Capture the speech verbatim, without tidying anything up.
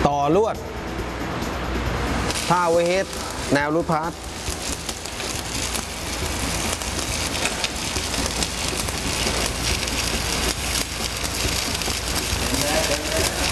ต่อลวดท่าเวเฮดแนวรูดพาร์ท